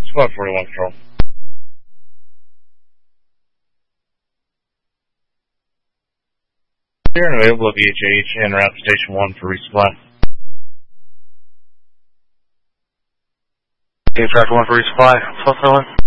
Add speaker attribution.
Speaker 1: Squad 41 Control. Here and available at VHH and route to Station 1 for resupply.
Speaker 2: Okay, Tractor 1 for resupply. 12-1.